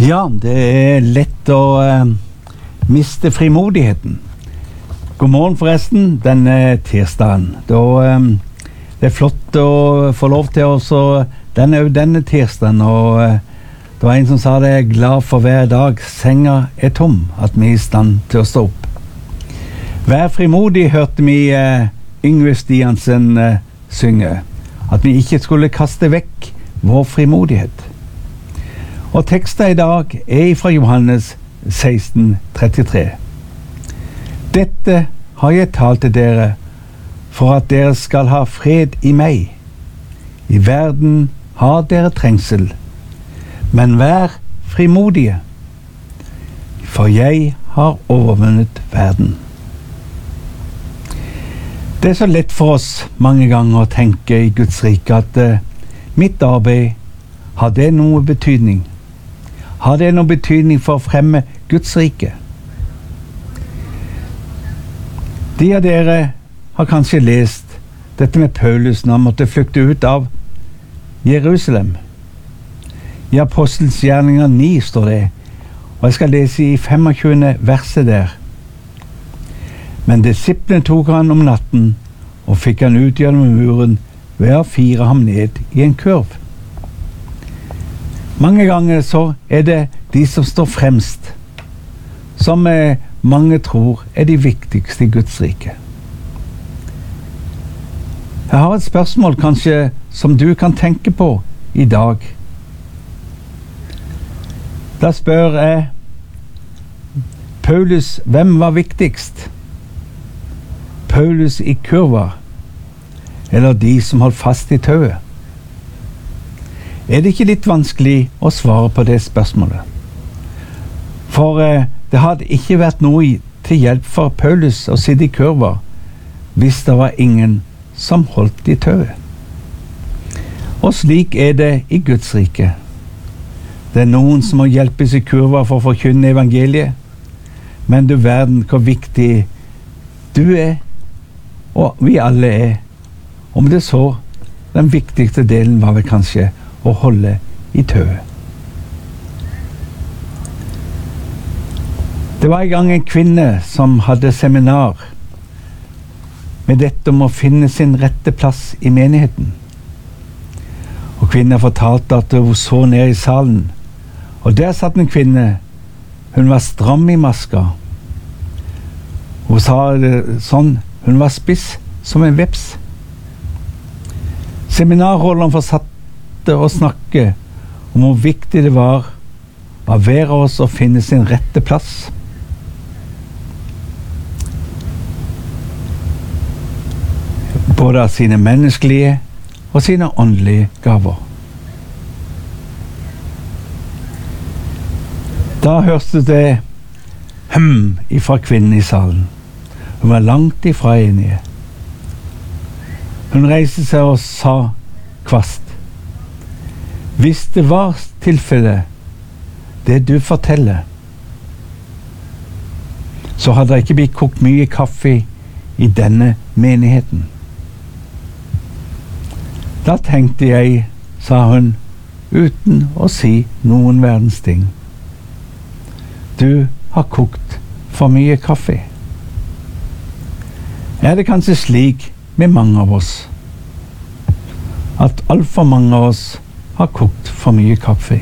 Ja, det er lett å miste frimodigheten. God morgen forresten, denne tirsdagen. Det er flott å få lov til også denne tirsdagen, og det var en som sa det, glad for hver dag senga er tom, at vi er i stand til å stå opp. Vær frimodig, hørte vi Yngve Stiansen synge, at vi ikke skulle kaste vekk vår frimodighet. Og teksten i dag er fra Johannes 16:33. Dette har jeg talt til dere, for at dere skal ha fred i meg. I verden har dere trengsel, men vær frimodige, for jeg har overvunnet verden. Det er så lett for oss mange ganger å tenke i Guds rike at mitt arbeid, har det noe betydning? Har det noe betydning for å fremme Guds rike? De av dere har kanskje lest dette med Paulus når han måtte flykte ut av Jerusalem. I Apostelens gjerninger 9 står det, og jeg skal lese i 25. verset der. Men disiplene tok han om natten og fikk han ut gjennom muren ved å fire ham ned i en kurv. Mange ganger så er det de som står fremst, som mange tror er de viktigste i Guds rike. Jeg har et spørsmål kanskje som du kan tenke på i dag. Da spør jeg Paulus, hvem var viktigst? Paulus i kurva, eller de som holdt fast i tauet? Er det ikke litt vanskelig å svare på det spørsmålet? For det hadde ikke vært noe til hjelp for Paulus å sitte i kurva hvis det var ingen som holdt i tauet. Og slik er det i Guds rike. Det er noen som må hjelpes i kurva for å forkynne evangeliet, men du verden hvor viktig du er, og vi alle er. Om det så, den viktigste delen var vel kanskje å holde i tauet. Det var en gang en kvinne som hadde seminar med dette om å finne sin rette plass i menigheten. Og kvinnen fortalte at hun så ned i salen, og der satt en kvinne. Hun var stram i maska. Hun sa det sånn, hun var spiss som en veps. Seminarholderen fortsatte å snakke om hvor viktig det var av hver av oss å finne sin rette plass. Både av sine menneskelige og sine åndelige gaver. Da hørte det ifra kvinnen i salen. Hun var langt ifra enige. Hun reiste seg og sa kvast: hvis det var tilfellet, det du forteller, så hadde det ikke blitt kokt mye kaffe i denne menigheten. Da tenkte jeg, sa hun, uten å si noen verdens ting, du har kokt for mye kaffe. Er det kanskje slik med mange av oss, at alt for mange av oss har kokt for mye kaffe?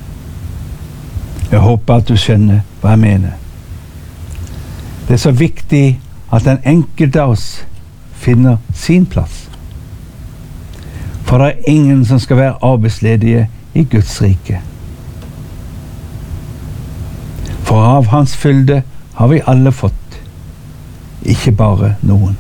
Jeg håper at du skjønner hva jeg mener. Det er så viktig at den enkelte av oss finner sin plass. For det er ingen som skal være arbeidsledige i Guds rike. For av hans fylde har vi alle fått, ikke bare noen.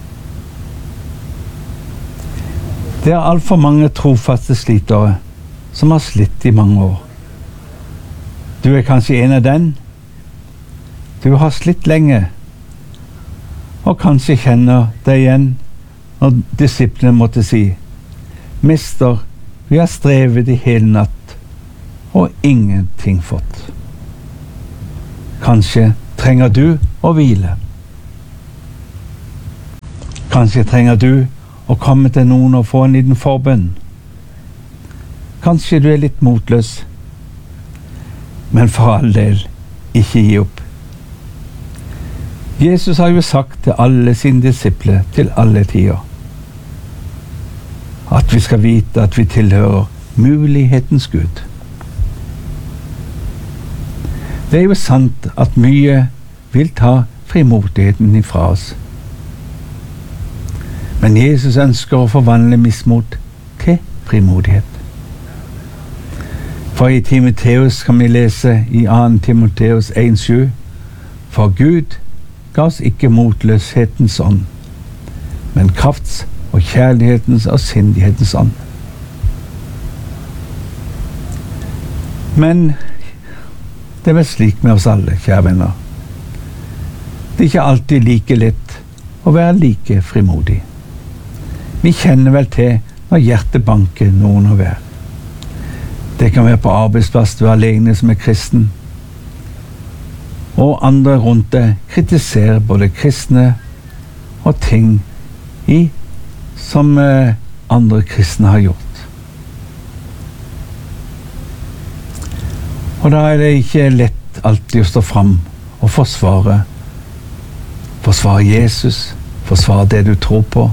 Det er alt for mange trofaste slitere som har slitt i mange år. Du er kanskje en av den. Du har slitt lenge, og kanskje kjenner deg igjen når disiplene måtte si: Mester, vi har strevet i hele natt og ingenting fått. Kanskje trenger du å hvile. Kanskje trenger du å komme til noen og få en liten forbønn. Kanskje du er litt motløs. Men for all del, ikke gi opp. Jesus har jo sagt til alle sine disipler til alle tider at vi skal vite at vi tilhører mulighetens Gud. Det er jo sant at mye vil ta frimodigheten ifra oss. Men Jesus ønsker å forvandle mismot til frimodighet. For i Timoteus kan vi lese i 2. Timoteus 1,7: For Gud ga oss ikke motløshetens ånd, men krafts og kjærlighetens og sindighetens ånd. Men det er vel slik med oss alle, kjære venner. Det er ikke alltid like lett å være like frimodig. Vi kjenner vel til når hjertet banker noen å være. Det kan være på arbeidsplass du er alene som er kristen, og andre rundt deg kritiserer både kristne og ting som andre kristne har gjort. Og da er det ikke lett alltid å stå fram og forsvare Jesus, forsvare det du tror på.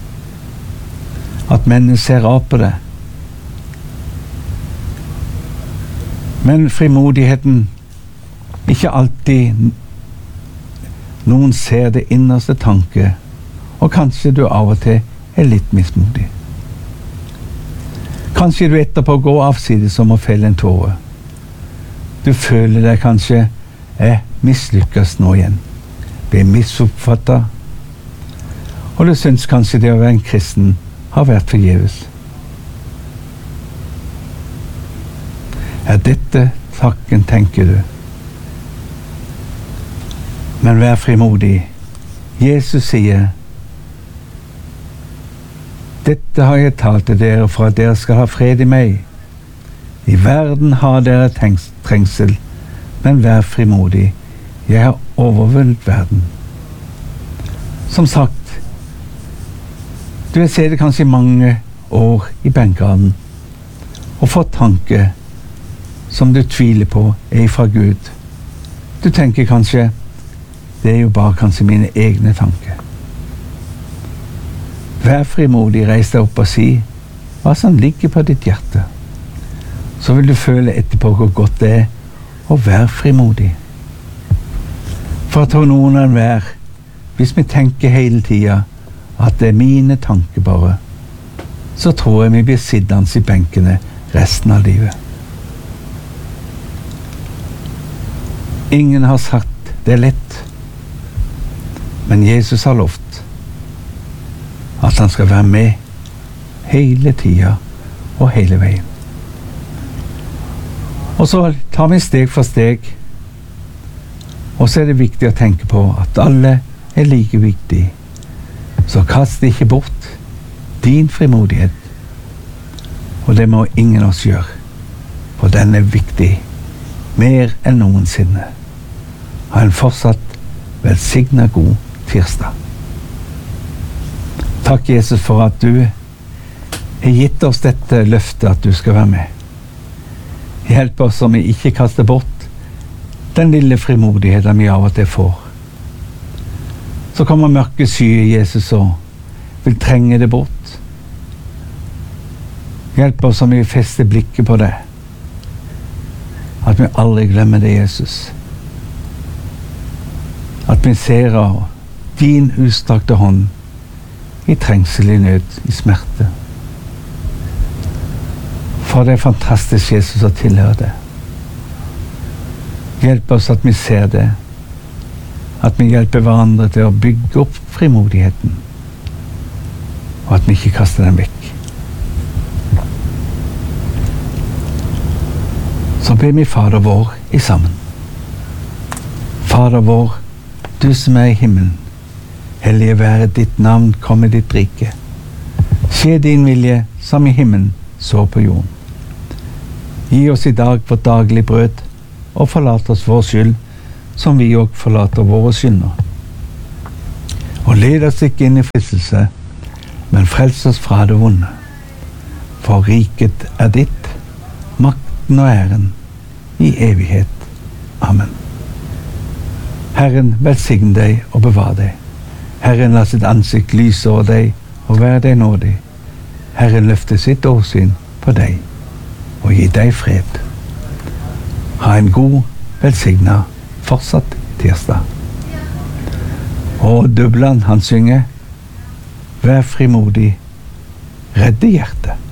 At mennesker ser av på det. Men frimodigheten, ikke alltid noen ser det innerste tanke, og kanskje du av og til er litt mismodig. Kanskje du etterpå går avsides som å felle en tåre. Du føler deg kanskje mislykkes nå igjen, blir misoppfattet, og du syns kanskje det å være en kristen har vært forgjeves. Er dette takken, tenker du? Men vær frimodig. Jesus sier: Dette har jeg talt til dere for at dere skal ha fred i meg. I verden har dere trengsel, men vær frimodig. Jeg har overvunnet verden. Som sagt, du har sett det kanskje i mange år i benkraden og fått tanke som du tviler på er fra Gud. Du tenker kanskje det er jo bare kanskje mine egne tanker. Vær frimodig, reis deg opp og si hva som ligger på ditt hjerte. Så vil du føle etterpå hvor godt det er å være frimodig. For å ta noen av hver, hvis vi tenker hele tiden at det er mine tanker bare, så tror jeg vi blir sittende i benkene resten av livet. Ingen har sagt det er lett, men Jesus har lovt at han skal være med hele tiden og hele veien. Og så tar vi steg for steg, og så er det viktig å tenke på at alle er like viktige. Så kast ikke bort din frimodighet, og det må ingen av oss gjøre, for den er viktig mer enn noensinne. Ha en fortsatt velsignet god tirsdag. Takk, Jesus, for at du har gitt oss dette løftet at du skal være med. Hjelp oss om vi ikke kaster bort den lille frimodigheten vi av og til får. Så kommer mørke skyer, Jesus, og vil trenge det bort. Hjelp oss om vi fester blikket på det. At vi aldri glemmer det, Jesus. At vi ser av din utstrakte hånd i trengsel, i nød, i smerte. For det er fantastisk, Jesus, å tilhøre det. Hjelp oss at vi ser det. At vi hjelper hverandre til å bygge opp frimodigheten, og at vi ikke kaster den vekk. Så ber vi Fader vår i sammen. Fader vår, du som er i himmelen, hellige være ditt navn, komme ditt rike. Skje din vilje som i himmelen, så på jorden. Gi oss i dag vårt daglig brød, og forlat oss vår skyld, som vi også forlater våre synder. Og led oss ikke inn i fristelse, men frels oss fra det vonde. For riket er ditt, makten og æren, i evighet. Amen. Herren velsigne deg og bevare deg. Herren la sitt ansikt lyse over deg og være deg nådig. Herren løfter sitt åsyn på deg og gi deg fred. Ha en god, velsigna fortsatt tirsdag. Og Dubland han synger: Vær frimodig, redde hjertet.